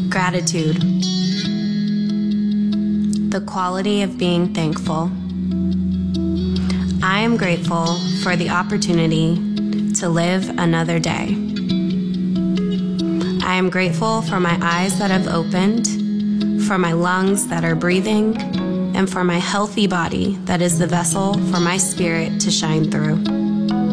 Gratitude. The quality of being thankful. I am grateful for the opportunity to live another day. I am grateful for my eyes that have opened, for my lungs that are breathing, and for my healthy body that is the vessel for my spirit to shine through.